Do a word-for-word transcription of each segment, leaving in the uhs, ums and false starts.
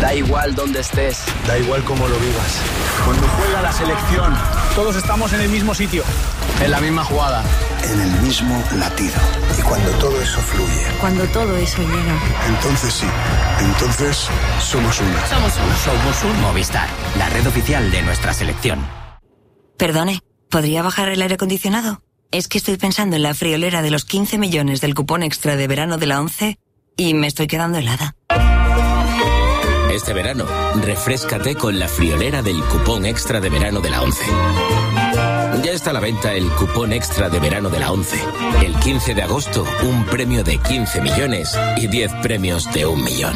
Da igual dónde estés, da igual cómo lo vivas. Cuando juega la selección, todos estamos en el mismo sitio, en la misma jugada, en el mismo latido. Y cuando todo eso fluye, cuando todo eso llega, entonces sí, entonces somos una. Somos una. Somos un Movistar, la red oficial de nuestra selección. Perdone, ¿podría bajar el aire acondicionado? Es que estoy pensando en la friolera de los quince millones del cupón extra de verano de la ONCE y me estoy quedando helada. Este verano, refréscate con la friolera del cupón extra de verano de la ONCE. Ya está a la venta el cupón extra de verano de la ONCE. El quince de agosto, un premio de quince millones y diez premios de un millón.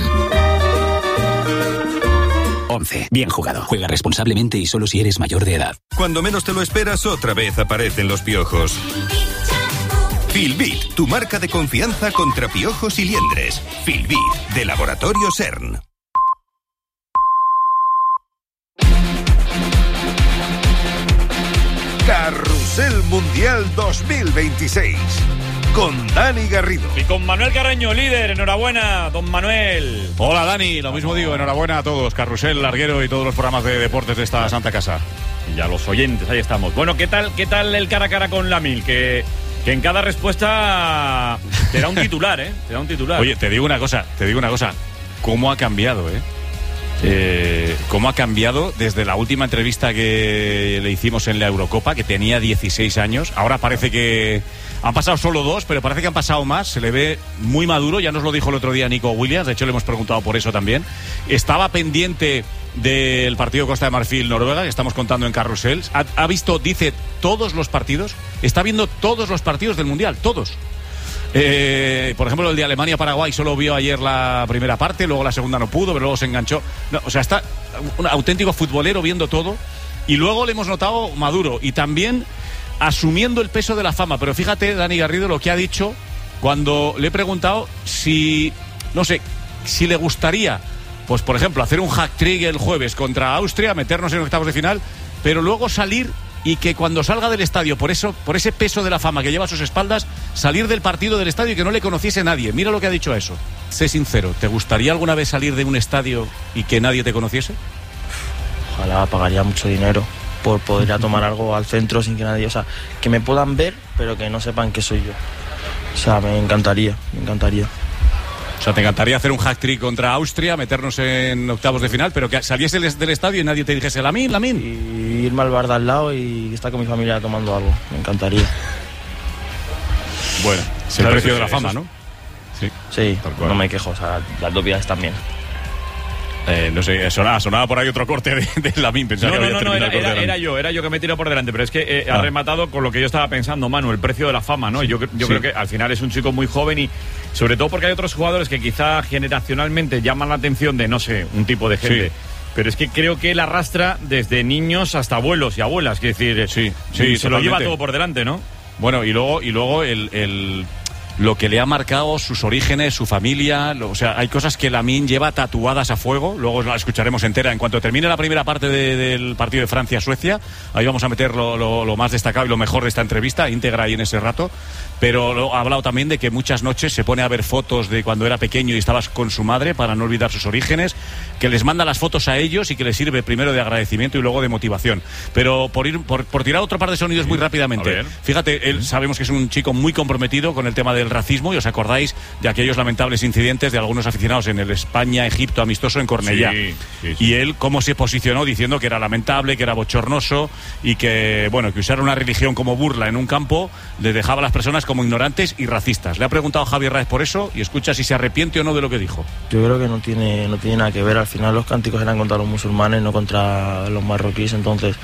ONCE. Bien jugado. Juega responsablemente y solo si eres mayor de edad. Cuando menos te lo esperas, otra vez aparecen los piojos. Filbit, tu marca de confianza contra piojos y liendres. Filbit, de Laboratorio CERN. Carrusel Mundial dos mil veintiséis. Con Dani Garrido. Y con Manuel Carreño, líder. Enhorabuena, don Manuel. Hola, Dani. Lo mismo digo. Enhorabuena a todos. Carrusel, Larguero y todos los programas de deportes de esta santa casa. Y a los oyentes, ahí estamos. Bueno, ¿qué tal, qué tal el cara a cara con Lamil? Que, que en cada respuesta te da un titular, ¿eh? Te da un titular. Oye, te digo una cosa, te digo una cosa. ¿Cómo ha cambiado, eh? Eh, cómo ha cambiado desde la última entrevista que le hicimos en la Eurocopa, que tenía dieciséis años. Ahora parece que han pasado solo dos, pero parece que han pasado más. Se le ve muy maduro, ya nos lo dijo el otro día Nico Williams, de hecho le hemos preguntado por eso también. Estaba pendiente del partido Costa de Marfil-Noruega, que estamos contando en Carrusel. Ha, ha visto, dice, todos los partidos, está viendo todos los partidos del Mundial, todos. Eh, por ejemplo, el de Alemania-Paraguay solo vio ayer la primera parte, luego la segunda no pudo, pero luego se enganchó. No, o sea, está un auténtico futbolero viendo todo. Y luego le hemos notado maduro y también asumiendo el peso de la fama. Pero fíjate, Dani Garrido, lo que ha dicho cuando le he preguntado si, no sé, si le gustaría, pues por ejemplo, hacer un hat-trick el jueves contra Austria, meternos en octavos de final, pero luego salir y que cuando salga del estadio, por eso, por ese peso de la fama que lleva a sus espaldas, salir del partido del estadio y que no le conociese nadie. Mira lo que ha dicho a eso. Sé sincero, ¿te gustaría alguna vez salir de un estadio y que nadie te conociese? Ojalá, pagaría mucho dinero por poder ir a tomar algo al centro sin que nadie, o sea, que me puedan ver, pero que no sepan que soy yo. O sea, me encantaría, me encantaría. O sea, te encantaría hacer un hat-trick contra Austria, meternos en octavos de final, pero que saliese del estadio y nadie te dijese Lamín, Lamín. Y irme al bar de al lado y estar con mi familia tomando algo. Me encantaría. Bueno, es el precio de la fama, ¿no? Sí, sí, no me quejo. O sea, las dos vidas también. Eh, no sé, sonaba, sonaba por ahí otro corte de, de Lamín. Pensaba no, que no, había no, no, era, el era, era yo, era yo que me tiro por delante, pero es que eh, ah. ha rematado con lo que yo estaba pensando, Manu, el precio de la fama, ¿no? Yo, yo sí. creo que al final es un chico muy joven y sobre todo porque hay otros jugadores que quizá generacionalmente llaman la atención de, no sé, un tipo de gente. Sí. Pero es que creo que él arrastra desde niños hasta abuelos y abuelas, que es decir, sí, sí, se se lo lleva todo por delante, ¿no? Bueno, y luego, y luego el... el... lo que le ha marcado sus orígenes, su familia, lo, o sea, hay cosas que Lamín lleva tatuadas a fuego, luego la escucharemos entera. En cuanto termine la primera parte de, del partido de Francia-Suecia, ahí vamos a meter lo, lo, lo más destacado y lo mejor de esta entrevista, íntegra ahí en ese rato, pero lo, ha hablado también de que muchas noches se pone a ver fotos de cuando era pequeño y estabas con su madre para no olvidar sus orígenes, que les manda las fotos a ellos y que les sirve primero de agradecimiento y luego de motivación. Pero por ir por, por tirar otro par de sonidos muy rápidamente, fíjate, él sabemos que es un chico muy comprometido con el tema del racismo y os acordáis de aquellos lamentables incidentes de algunos aficionados en el España-Egipto amistoso en Cornellá. Sí, sí, sí. Y él cómo se posicionó diciendo que era lamentable, que era bochornoso y que, bueno, que usar una religión como burla en un campo le dejaba a las personas como ignorantes y racistas. Le ha preguntado a Javier Raez por eso y escucha si se arrepiente o no de lo que dijo. Yo creo que no tiene, no tiene nada que ver. Al final los cánticos eran contra los musulmanes, no contra los marroquíes. Entonces,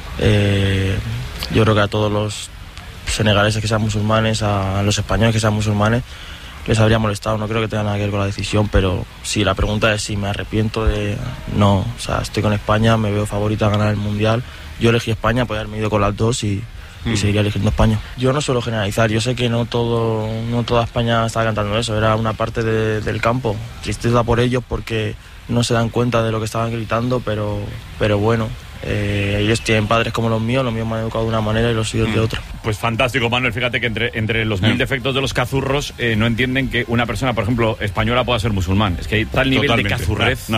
eh, yo creo que a todos los senegaleses que sean musulmanes, a los españoles que sean musulmanes, les habría molestado. No creo que tenga nada que ver con la decisión, pero si la pregunta es si me arrepiento de... No, o sea, estoy con España, me veo favorita a ganar el Mundial. Yo elegí España, podía haberme ido con las dos y, mm. y seguiría eligiendo España. Yo no suelo generalizar, yo sé que no todo, no toda España estaba cantando eso, era una parte de, del campo. Tristeza por ellos porque no se dan cuenta de lo que estaban gritando, pero, pero bueno... Eh, ellos tienen padres como los míos, los míos me han educado de una manera y los suyos mm. de otra. Pues fantástico, Manuel. Fíjate que entre, entre los mil defectos de los cazurros eh, no entienden que una persona, por ejemplo, española pueda ser musulmán. Es que hay tal nivel Totalmente. de cazurrez. No, es, es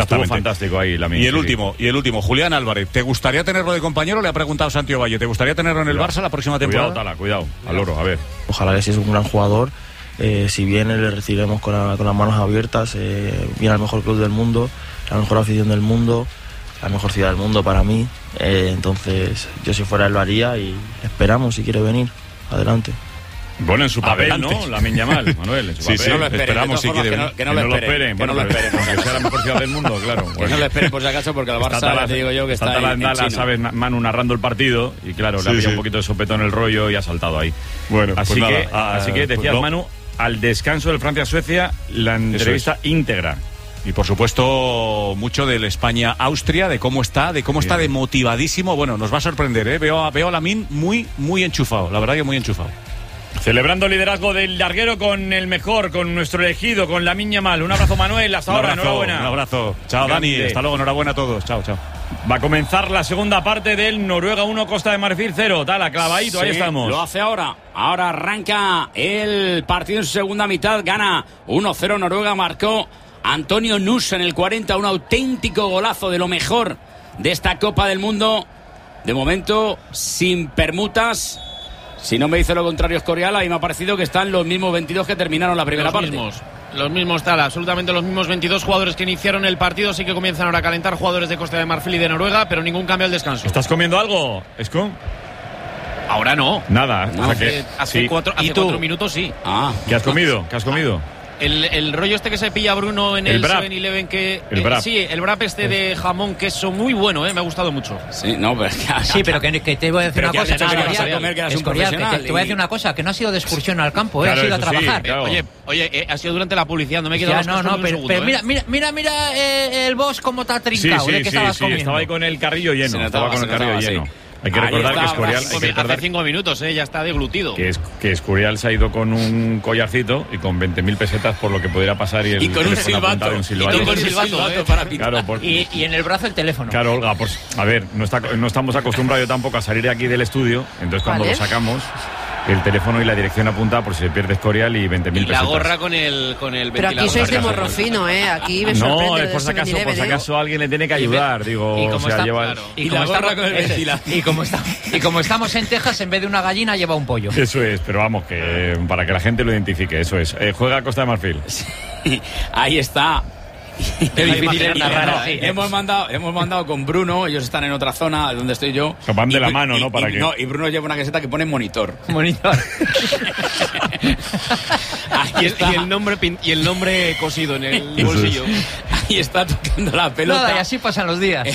Exactamente. Estuvo fantástico ahí la Y el último, y el último, Julián Álvarez. ¿Te gustaría tenerlo de compañero? Le ha preguntado Santi Valle. ¿Te gustaría tenerlo en el Cuidado. Barça la próxima temporada? Cuidado, Tala, cuidado. Al loro, a ver. Ojalá que sí, es un gran jugador. Eh, si viene, le recibiremos con, la, con las manos abiertas. Eh, viene al mejor club del mundo, la mejor afición del mundo, la mejor ciudad del mundo para mí. Eh, entonces, yo si fuera él lo haría y esperamos si quiere venir. Adelante. Bueno, en su papel, Adelante. ¿no? Lamine Yamal, Manuel, en su Sí, papel. sí, no lo esperen, esperamos si quiere que venir. no- que no lo esperen, que no lo Bueno, pero esperen. aunque sea la mejor ciudad del mundo, claro. Que no lo esperen por si acaso, porque el Está Barça, Tala- ya te digo yo, que está, Tala en, en en Dallas, chino. sabes, Manu narrando el partido y claro, Sí, le había sí. un poquito de sopetón en el rollo y ha saltado ahí. Bueno, así pues que, nada, así que pues decías, no. Manu, al descanso del Francia-Suecia, la entrevista íntegra. Y por supuesto, mucho del España-Austria, de cómo está, de cómo está de motivadísimo. Bueno, nos va a sorprender, ¿eh? Veo a, veo a Lamine muy, muy enchufado, la verdad que muy enchufado. Celebrando el liderazgo del larguero con el mejor, con nuestro elegido, con Lamine Yamal. Un abrazo, Manuel, hasta Un ahora, abrazo, enhorabuena. Un abrazo. Chao, Dani, Grande. hasta luego, enhorabuena a todos. Chao, chao. Va a comenzar la segunda parte del Noruega uno, Costa de Marfil cero. Tala, clavadito, ahí Sí, estamos. Lo hace ahora. Ahora arranca el partido en su segunda mitad. Gana uno cero Noruega. Marcó Antonio Nuss en el cuarenta. Un auténtico golazo de lo mejor de esta Copa del Mundo. De momento, sin permutas. Si no me dice lo contrario Escorial, ahí me ha parecido que están los mismos veintidós que terminaron la primera Los parte. mismos. Los mismos, tal, absolutamente los mismos veintidós jugadores que iniciaron el partido. Sí que comienzan ahora a calentar jugadores de Costa de Marfil y de Noruega, pero ningún cambio al descanso. ¿Estás comiendo algo, Esco? Ahora no. Nada. No, o sea hace que, hace sí. cuatro, hace cuatro minutos sí. Ah. ¿Qué has comido? ¿Qué has comido? El, el rollo este que se pilla Bruno en El el, Brap. seven eleven que... El eh, Brap. sí, el Brap este de jamón, queso, muy bueno, eh, me ha gustado mucho. Sí, no, pero... Sí, pero que, que te voy a decir Pero una que cosa. has hecho Escorial, que vas a comer, que eras un Escorial, que te, profesional te voy a y- decir una cosa, que no ha sido de excursión al campo, eh, Claro, ha sido a eso sí, trabajar. claro. Oye, oye, eh, ha sido durante la publicidad, no me he quedado Ya, las no, cosas no, ni un pero, segundo, pero eh. mira, mira, mira, mira eh, el boss cómo está Sí, trincado, sí, de que sí, estabas sí, comiendo. estaba ahí con el carrillo Se lleno. notaba, Estaba con se el carrillo notaba, lleno. sí. Hay que Ahí recordar está, que Escorial, hace hay que recordar Hace cinco minutos, eh, ya está deglutido. que, es, que Escorial se ha ido con un collarcito y con veinte mil pesetas por lo que pudiera pasar y, el Y con un teléfono apuntado silbato. en Y silbato. con un silbato, eh, para pitar. Claro, por- Y, y en el brazo el teléfono. Claro, Olga, pues, a ver, no, está, no estamos acostumbrados yo tampoco a salir de aquí del estudio, entonces cuando Vale. lo sacamos, el teléfono y la dirección apuntada por si se pierde Escorial y veinte Y mil la pesetas. gorra con el, con el Pero aquí ventilador. sois de morro fino, ¿eh? Aquí me No, sorprende es por si del acaso, por si siete eleven, ¿eh? acaso alguien le tiene que ayudar, digo, Y o como sea, está- lleva... claro. Y, Y como la gorra estamos, con el ese- ventilador. y, como está- y como estamos en Texas, en vez de una gallina lleva un pollo. Eso es, pero vamos, que para que la gente lo identifique, eso es. Eh, juega Costa de Marfil. Ahí está. Qué difícil es Y narrar no, así, ¿eh? hemos mandado hemos mandado con Bruno, ellos están en otra zona donde estoy yo. Que van de Y la Bru- mano, y- ¿no? Para y, que- no, y Bruno lleva una caseta que pone monitor. Monitor. Ahí está. Y el nombre pin- y el nombre cosido en el Eso bolsillo. Ahí está tocando la pelota. Nada, y así pasan los días.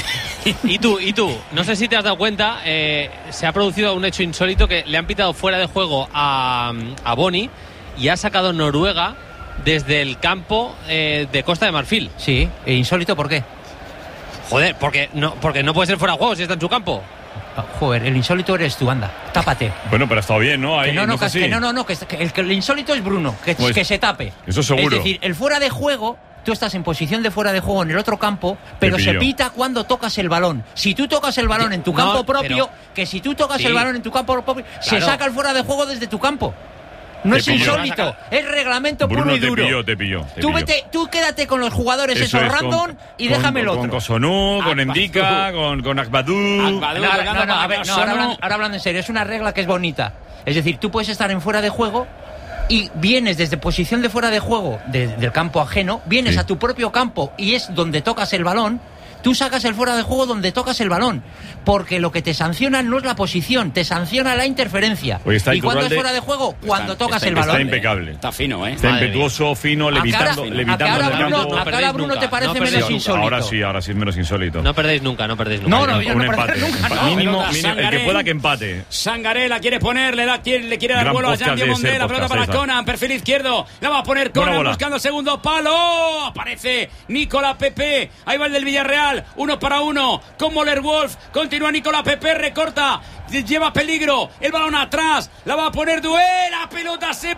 Y tú, y tú, no sé si te has dado cuenta, eh, se ha producido un hecho insólito que le han pitado fuera de juego a, a Boni y ha sacado Noruega desde el campo eh, de Costa de Marfil. Sí, e insólito, ¿por qué? Joder, porque no, porque no puede ser fuera de juego si está en su campo. Ah, Joder, el insólito eres tú, anda, tápate. Bueno, pero ha estado bien, ¿no? Ahí, Que no, no, fue que, así. que no, no, no, que, que el, que el insólito es Bruno, que, Pues, que se tape. eso seguro. Es decir, el fuera de juego, tú estás en posición de fuera de juego en el otro campo, pero Te se pillo. pita cuando tocas el balón. Si tú tocas el balón en tu No, campo propio, pero- que si tú tocas Sí. el balón en tu campo propio, se Claro. saca el fuera de juego desde tu campo. No Te es pillo. insólito, es reglamento Bruno puro y te duro. pilló, te pilló. te Tú, pilló. vete, tú quédate con los jugadores Eso esos es, random con- y con- déjame el Con otro. Kosonu, con Akbadou. Endika, con, con Akbadou. Akbadou. No, tocando no, no, para a ver, no, Kosonu. ahora, hablando, ahora hablando en serio, es una regla que es bonita. Es decir, tú puedes estar en fuera de juego y vienes desde posición de fuera de juego de- del campo ajeno, vienes Sí. a tu propio campo y es donde tocas el balón. Tú sacas el fuera de juego donde tocas el balón, porque lo que te sanciona no es la posición, te sanciona la interferencia. Oye, está ¿Y cuándo es Iturralde- fuera de juego? Cuando Está- tocas está el Está balón. impecable. Está fino, ¿eh? Está Madre impetuoso, fino, A cara- levitando, a que levitando ahora el Bruno, campo. a cara Bruno te parece No menos perdéis insólito. Ahora sí, ahora sí es menos insólito. No perdéis nunca, no perdéis nunca. No, no, yo un no empate. perderé nunca, Empa- no. mínimo, Pelota, mínimo, el que Sangaré. pueda que empate. Sangaré la quiere poner, le, da, quiere- le quiere dar Gran vuelo a podcast Jean de Diomondé, ser la pelota podcast, para ahí está. Conan, perfil izquierdo, la va a poner Buena Conan bola. buscando el segundo palo, aparece Nicolás Pepe, ahí va el del Villarreal, uno para uno, con Moller Wolf, continúa Nicolás Pepe, recorta, lleva peligro, el balón atrás, la va a poner Dué, la pelota se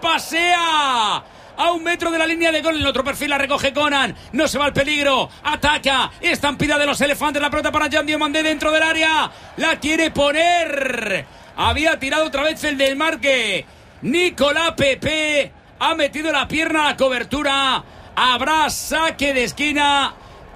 pasea. A un metro de la línea de gol, el otro perfil la recoge Conan, no se va al peligro, ataca, estampida de los elefantes, la pelota para Jean Diomandé dentro del área, la quiere poner, había tirado otra vez el del marque, Nicolás Pepe ha metido la pierna a la cobertura, habrá saque de esquina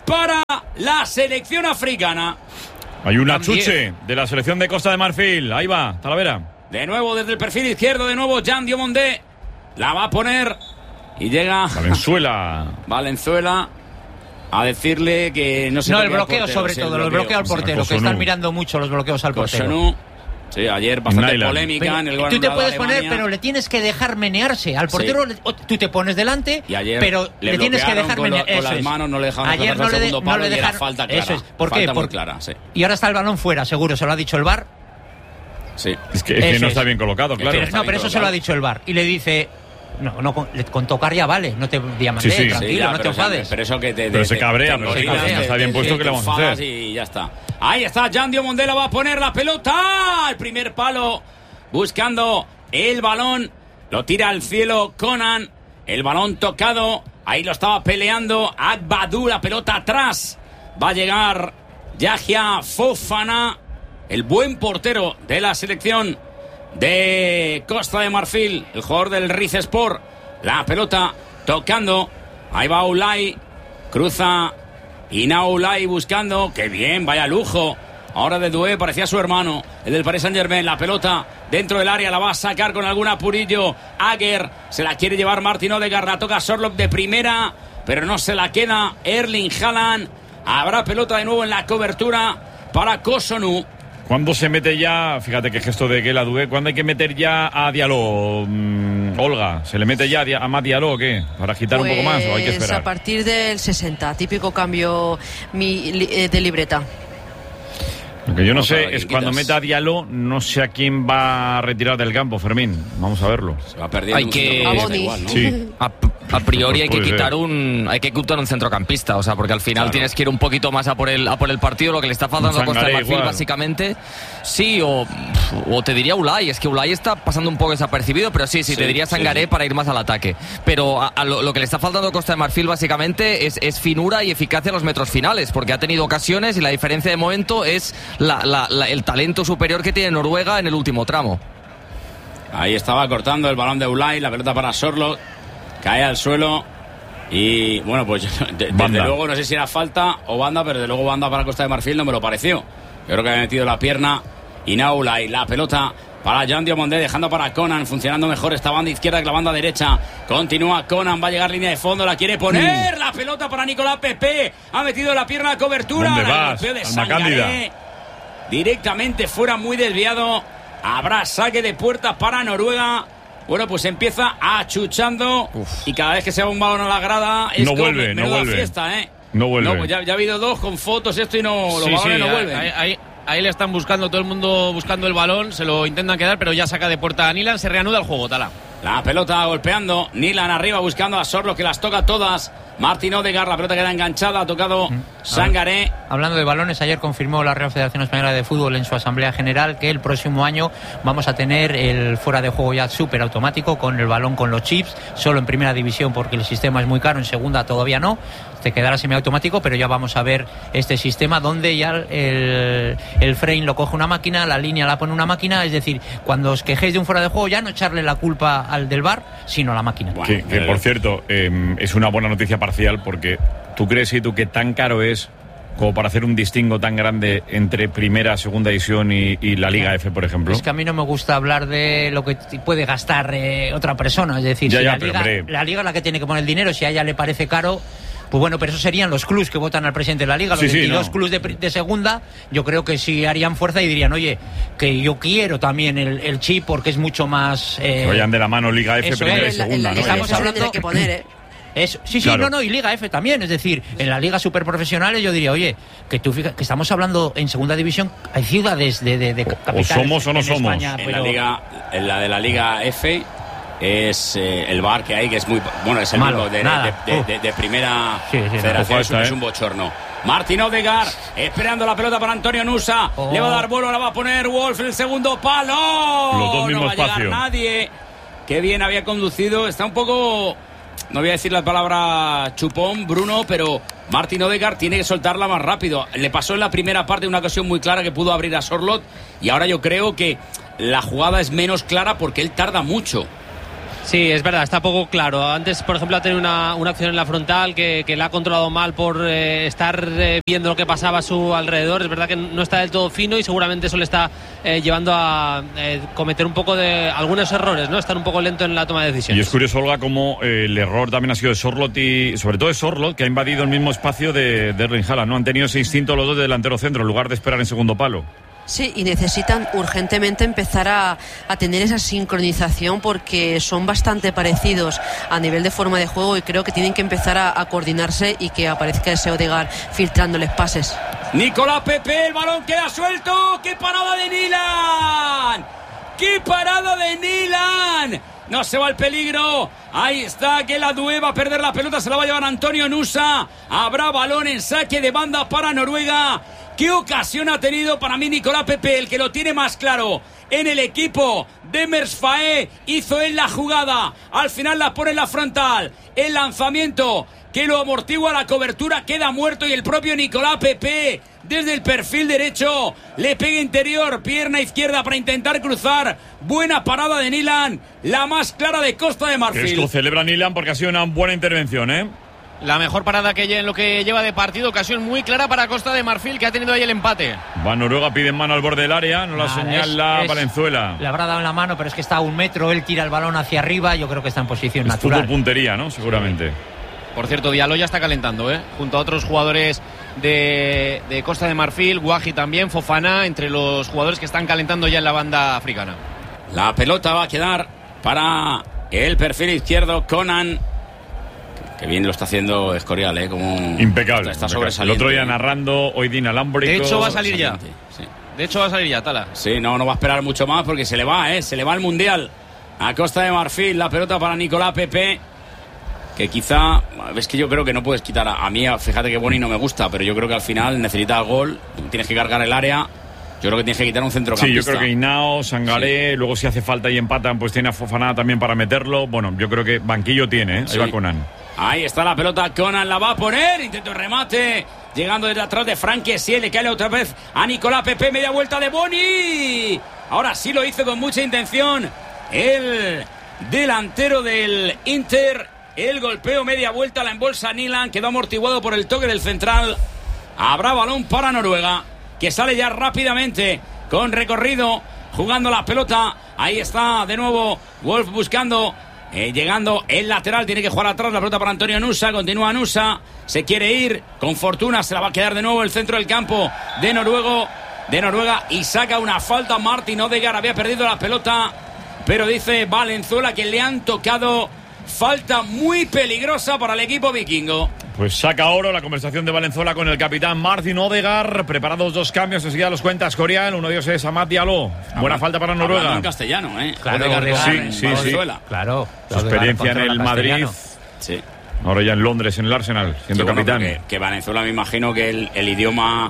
para la selección africana. Hay una chuche de la selección de Costa de Marfil. Ahí va, Talavera. De nuevo desde el perfil izquierdo, de nuevo Jan Diomondé. La va a poner y llega Valenzuela. Valenzuela a decirle que no se No, el bloqueo sobre sí, todo, el bloqueo, bloqueo al portero, sí, que están mirando mucho los bloqueos al portero. Kosunu. Sí, ayer bastante Nyland. polémica pero, en el gol. Tú te puedes poner, pero le tienes que dejar menearse. Al portero sí. le, tú te pones delante, pero le, le tienes que dejar menearse. Con, lo, con las manos no le dejaron ayer no le, de, no le dejaron falta clara. Eso es. ¿Por qué? Muy clara, sí. Y ahora está el balón fuera, seguro, se lo ha dicho el V A R. Sí. Es que, es que no está bien colocado, claro. Pero, no, pero eso colocado. Se lo ha dicho el V A R. Y le dice... No, no con, con tocar ya vale, no te diamanté, sí, sí. tranquilo, sí, ya, no te enfades. Pero eso que te, pero te, se cabrea, te, pero te cabrea, está bien te, puesto te, que le vamos a hacer. Y ya está. Ahí está Jan Diomondé, va a poner la pelota, el primer palo, buscando el balón, lo tira al cielo Conan, el balón tocado, ahí lo estaba peleando Agbadou, la pelota atrás, va a llegar Yahya Fofana, el buen portero de la selección de Costa de Marfil, el jugador del Rizespor, la pelota tocando, ahí va Ulay, cruza Ina Ulay buscando, qué bien, vaya lujo, ahora de Doué, parecía su hermano, el del Paris Saint-Germain, la pelota dentro del área, la va a sacar con algún apurillo, Aguer, se la quiere llevar Martin Odegaard, la toca Sorloth de primera, pero no se la queda Erling Haaland, habrá pelota de nuevo en la cobertura para Kosunu. ¿Cuándo se mete ya, fíjate qué gesto de Guela Doué, cuándo hay que meter ya a Diallo, mm, Olga? ¿Se le mete ya a más Diallo o qué? ¿Para agitar pues un poco más o hay que esperar? A partir del sesenta, típico cambio mi, de libreta. Lo que yo no Vamos sé es cuando meta a Diallo, no sé a quién va a retirar del campo, Fermín. Vamos a verlo. Se va perdiendo. Hay que... Igual, ¿no? Sí. A, a priori hay que quitar un hay que quitar un centrocampista, o sea, porque al final claro. tienes que ir un poquito más a por el a por el partido, lo que le está faltando a Costa de Marfil igual. básicamente. Sí, o, o te diría Ulay, es que Ulay está pasando un poco desapercibido, pero sí, sí, sí te diría Sangaré sí. para ir más al ataque. Pero a, a lo, lo que le está faltando a Costa de Marfil básicamente es, es finura y eficacia en los metros finales, porque ha tenido ocasiones y la diferencia de momento es la, la, la, el talento superior que tiene Noruega en el último tramo. Ahí estaba cortando el balón de Ulay, la pelota para Sorloth, cae al suelo y bueno, pues de, desde luego no sé si era falta o banda, pero desde luego banda para Costa de Marfil no me lo pareció. Yo creo que había metido la pierna y Ulay, la pelota para Jan Diomondé, dejando para Conan, funcionando mejor esta banda izquierda que la banda derecha. Continúa Conan, va a llegar línea de fondo, la quiere poner, mm. la pelota para Nicolás Pepe, ha metido la pierna a cobertura. ¿Dónde vas? El golpeo de Sangaré, directamente fuera, muy desviado. Habrá saque de puerta para Noruega. Bueno, pues empieza achuchando Uf. y cada vez que se va un balón a la grada es no vuelve, no vuelve. fiesta, ¿eh? No vuelve. No, pues ya, ya ha habido dos con fotos esto y no los sí, balones sí, no ahí, vuelven. Ahí, ahí, ahí le están buscando, todo el mundo buscando el balón, se lo intentan quedar, pero ya saca de puerta a Nilan, se reanuda el juego, Tala. La pelota golpeando, Nilan arriba buscando a Sorloth, que las toca todas. Martin Odegaard, la pelota queda enganchada, ha tocado mm. Sangaré. Hablando de balones, ayer confirmó la Real Federación Española de Fútbol en su Asamblea General que el próximo año vamos a tener el fuera de juego ya súper automático con el balón con los chips, solo en primera división porque el sistema es muy caro, en segunda todavía no, te quedará semiautomático, pero ya vamos a ver este sistema donde ya el, el frame lo coge una máquina, la línea la pone una máquina, es decir, cuando os quejéis de un fuera de juego ya no echarle la culpa al del V A R, sino a la máquina. Bueno, que, que por cierto, eh, es una buena noticia parcial porque tú crees, y tú, que tan caro es como para hacer un distingo tan grande entre primera, segunda división y, y la Liga F, por ejemplo. Es que a mí no me gusta hablar de lo que puede gastar eh, otra persona, es decir, ya, si ya, la, Liga, hombre. la Liga es la que tiene que poner el dinero, si a ella le parece caro, pues bueno, pero eso serían los clubs que votan al presidente de la Liga, los sí, veintidós sí, no. clubs de, de segunda, yo creo que sí harían fuerza y dirían, oye, que yo quiero también el, el chip porque es mucho más... Eh, que vayan de la mano Liga F, primera es, y segunda, la, la, ¿no? Estamos hablando de que poner, ¿eh? Eso, sí, sí, claro. no, no, y Liga F también, es decir, en la Liga Superprofesionales yo diría, oye, que tú fijas, que estamos hablando en segunda división, hay ciudades de, de, de capitales. O somos o no somos. España, en, pero... la Liga, en la de la Liga F es eh, el V A R que hay, que es muy, bueno, es el Malo, mismo de, de, de, de, de primera sí, sí, federación, no, es, un, ¿eh? es un bochorno. Martin Odegaard esperando la pelota para Antonio Nusa, oh. le va a dar vuelo, la va a poner Wolf en el segundo palo. Los dos no va a llegar espacio. nadie. Qué bien había conducido, está un poco... No voy a decir la palabra chupón, Bruno, pero Martin Odegaard tiene que soltarla más rápido. Le pasó en la primera parte una ocasión muy clara que pudo abrir a Sorloth y ahora yo creo que la jugada es menos clara porque él tarda mucho. Sí, es verdad, está poco claro. Antes, por ejemplo, ha tenido una, una acción en la frontal que, que la ha controlado mal por eh, estar eh, viendo lo que pasaba a su alrededor. Es verdad que no está del todo fino y seguramente eso le está eh, llevando a eh, cometer un poco de algunos errores, ¿no? Estar un poco lento en la toma de decisiones. Y es curioso, Olga, como eh, el error también ha sido de Sorloth y sobre todo de Sorloth, que ha invadido el mismo espacio de, de Erling Haaland, ¿no? Han tenido ese instinto los dos de delantero centro en lugar de esperar en segundo palo. Sí, y necesitan urgentemente empezar a, a tener esa sincronización porque son bastante parecidos a nivel de forma de juego y creo que tienen que empezar a, a coordinarse y que aparezca ese Odegaard filtrándoles pases. Nicolás Pepe, el balón queda suelto. ¡Qué parada de Nilan! ¡Qué parada de Nilan! No se va el peligro. Ahí está, que la Due va a perder la pelota. Se la va a llevar Antonio Nusa. Habrá balón en saque de banda para Noruega. ¿Qué ocasión ha tenido para mí Nicolás Pepe? El que lo tiene más claro en el equipo de Mersfae. Hizo él la jugada. Al final la pone en la frontal. El lanzamiento que lo amortigua, la cobertura queda muerto y el propio Nicolás Pepe desde el perfil derecho le pega interior, pierna izquierda para intentar cruzar. Buena parada de Nilan, la más clara de Costa de Marfil. Esto celebra Nilan porque ha sido una buena intervención, ¿eh? La mejor parada que en lo que lleva de partido, ocasión muy clara para Costa de Marfil, que ha tenido ahí el empate. Va Noruega, pide mano al borde del área, no la Nada, señala es, es, Valenzuela. Le habrá dado en la mano, pero es que está a un metro, él tira el balón hacia arriba, yo creo que está en posición es natural. Fútbol puntería, ¿no? Seguramente. Por cierto, Diallo ya está calentando, ¿eh? Junto a otros jugadores de, de Costa de Marfil, Guaji también, Fofana, entre los jugadores que están calentando ya en la banda africana. La pelota va a quedar para el perfil izquierdo, Conan. Que bien lo está haciendo Escorial, ¿eh? Como impecable. Está impecable. sobresaliente. El otro día narrando, hoy de inalámbrico. De hecho va a salir ya. Sí. De hecho va a salir ya, Tala. Sí, no, no va a esperar mucho más porque se le va, ¿eh? Se le va el Mundial a Costa de Marfil. La pelota para Nicolás Pepe. Que quizá, es que yo creo que no puedes quitar a, a mí, fíjate que Boni no me gusta, pero yo creo que al final necesitas el gol, tienes que cargar el área. Yo creo que tienes que quitar un centrocampista. Sí, yo creo que Hinao, Sangaré, sí. Luego si hace falta y empatan, pues tiene a Fofana también para meterlo. Bueno, yo creo que banquillo tiene, ¿eh? Ahí sí. Va Conan. Ahí está la pelota, Conan la va a poner, intento de remate, llegando desde atrás de Frank Kessié, le cae otra vez a Nicolás Pepe, media vuelta de Boni. Ahora sí lo hizo con mucha intención el delantero del Inter. El golpeo, media vuelta, la embolsa Nilan, quedó amortiguado por el toque del central. Habrá balón para Noruega, que sale ya rápidamente, con recorrido, jugando la pelota. Ahí está de nuevo Wolf buscando, eh, llegando el lateral, tiene que jugar atrás, la pelota para Antonio Nusa, continúa Nusa, se quiere ir, con fortuna se la va a quedar de nuevo el centro del campo de Noruego, de Noruega, y saca una falta Martin Odegaard, había perdido la pelota, pero dice Valenzuela que le han tocado. Falta muy peligrosa para el equipo vikingo. Pues saca oro la conversación de Valenzuela con el capitán Martin Odegaard. Preparados dos cambios, enseguida los cuenta Escorial. Uno de ellos es Amat Diallo. Buena falta para Noruega. Hablando en castellano, ¿eh? Claro, Odegaard, sí, sí, sí. Claro. Su experiencia en el Madrid. Sí. Ahora ya en Londres, en el Arsenal, siendo sí, bueno, capitán. Que, que Valenzuela, me imagino que el, el idioma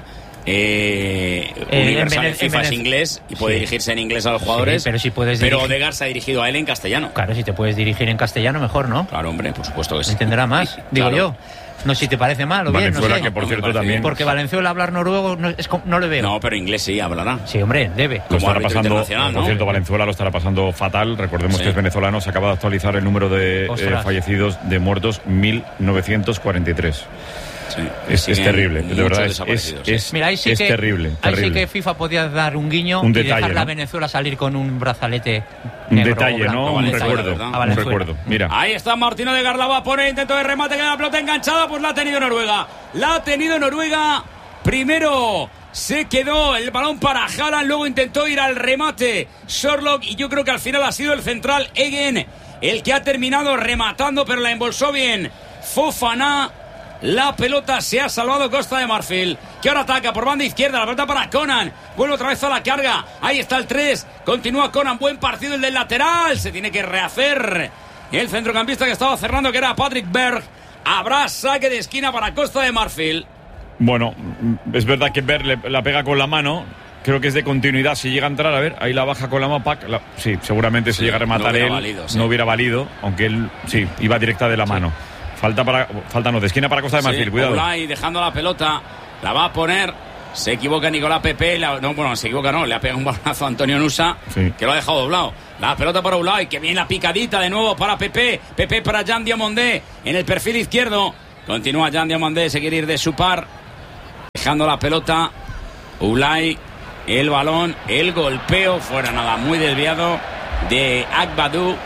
eh, eh, universal en, en FIFA es inglés y puede sí. dirigirse en inglés a los jugadores. Sí, pero si puedes pero dirigir... Odegaard se ha dirigido a él en castellano. Claro, si te puedes dirigir en castellano, mejor, ¿no? Claro, hombre, por supuesto que sí. Entenderá más, digo claro. yo. No sé si te parece mal o bien, no sé. Que por cierto también. Porque Valenzuela hablar noruego no, es, no le veo. No, pero inglés sí hablará. Sí, hombre, debe. Lo estará pasando, ¿no? Por cierto, Valenzuela lo estará pasando fatal. Recordemos sí. que es venezolano. Se acaba de actualizar el número de eh, fallecidos, de muertos, mil novecientos cuarenta y tres. Sí, es, es terrible, de verdad es, es, es, Mira, ahí sí es que, terrible, terrible. Ahí sí que FIFA podía dar un guiño un y detalle, dejar ¿no? a Venezuela salir con un brazalete un negro detalle, blanco, ¿no? Un recuerdo, un recuerdo. Mira. Ahí está Martín Odegaard, la va a poner, intento de remate, queda la pelota enganchada, pues la ha tenido Noruega. La ha tenido Noruega. Primero se quedó el balón para Haaland, luego intentó ir al remate Sorloth y yo creo que al final ha sido el central Egen el que ha terminado rematando, pero la embolsó bien Fofana. La pelota se ha salvado Costa de Marfil, que ahora ataca por banda izquierda, la pelota para Conan, vuelve otra vez a la carga, ahí está el tres, continúa Conan, buen partido el del lateral, se tiene que rehacer el centrocampista que estaba cerrando, que era Patrick Berg. Habrá saque de esquina para Costa de Marfil. Bueno, es verdad que Berg le, la pega con la mano, creo que es de continuidad, si llega a entrar, a ver, ahí la baja con la mano, Pac, la, sí, seguramente sí, si llega a rematar no él, valido, sí. no hubiera valido, aunque él, sí, iba directa de la sí. mano. Falta para, falta no, de esquina para Costa de Marfil, sí, cuidado. Olay dejando la pelota, la va a poner Se equivoca Nicolás Pepe. La, no, bueno, se equivoca, no. Le ha pegado un balonazo a Antonio Nusa, sí, que lo ha dejado doblado. La pelota para un lado y que viene la picadita de nuevo para Pepe. Pepe para Jean Diomondé en el perfil izquierdo. Continúa Jean Diomondé, se quiere ir de su par. Dejando la pelota. Ulay, el balón, el golpeo. Fuera nada, muy desviado de Agbadou.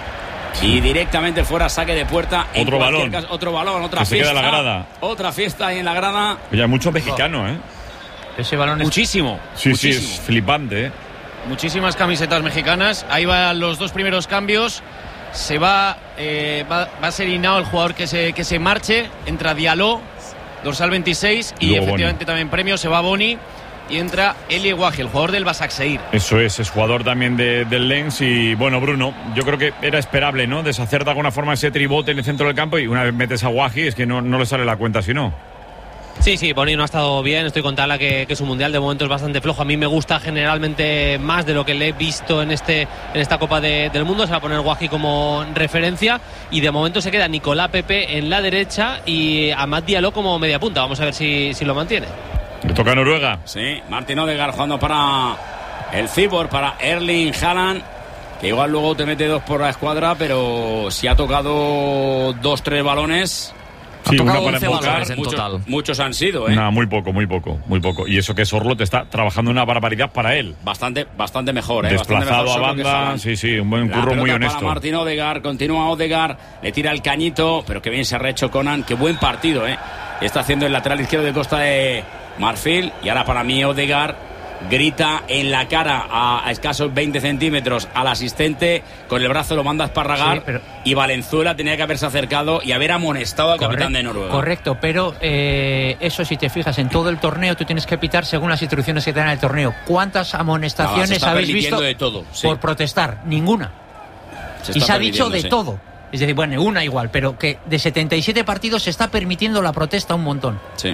Y directamente fuera, saque de puerta. Otro balón. Caso, otro balón, otra que fiesta. Se queda la grada. Otra fiesta ahí en la grada. Oye, hay mucho mexicano, ¿eh? Ese balón es muchísimo. Sí, muchísimo. sí, es flipante, ¿eh? Muchísimas camisetas mexicanas. Ahí van los dos primeros cambios. Se va, eh, va, va a ser Hinao el jugador que se, que se marche. Entra Diallo, dorsal veintiséis. Y, y efectivamente Boni. También premio. Se va Boni. Y entra Elie Wahi, el jugador del Başakşehir. Eso es, es jugador también de, del Lens. Y bueno, Bruno, yo creo que era esperable, ¿no? Deshacer de alguna forma ese tribote en el centro del campo. Y una vez metes a Wahi, es que no, no le sale la cuenta si no. Sí, sí, Boni no ha estado bien. Estoy con Tala que, que su mundial de momento es bastante flojo. A mí me gusta generalmente más de lo que le he visto en este en esta Copa de, del Mundo. Se va a poner Wahi como referencia. Y de momento se queda Nicolás Pepe en la derecha y Amad Diallo como media punta. Vamos a ver si, si lo mantiene. Le toca a Noruega. Sí, Martin Odegaard jugando para el Cibor, para Erling Haaland, que igual luego te mete dos por la escuadra, pero si ha tocado dos, tres balones. Sí, una para enfocar. Muchos, total. muchos han sido, ¿eh? No, muy poco, muy poco, muy poco. Y eso que Sorloth está trabajando una barbaridad para él. Bastante, bastante mejor, ¿eh? Desplazado bastante mejor a banda, sí, sí, un buen curro muy honesto. Para Martin Odegaard, continúa Odegaard, le tira el cañito, pero que bien se ha rehecho Conan, qué buen partido, ¿eh? Está haciendo el lateral izquierdo de Costa de Marfil. Y ahora para mí Odegaard grita en la cara a, a escasos veinte centímetros al asistente, con el brazo lo manda a esparragar, sí, pero... y Valenzuela tenía que haberse acercado y haber amonestado al Correcto, capitán de Noruega. Correcto, pero eh, eso si te fijas en todo el torneo tú tienes que pitar según las instrucciones que te dan el torneo. ¿Cuántas amonestaciones no, habéis visto de todo, sí. por protestar? Ninguna. Se y se ha dicho de sí. todo. Es decir, bueno, una igual, pero que de setenta y siete partidos se está permitiendo la protesta un montón. Sí.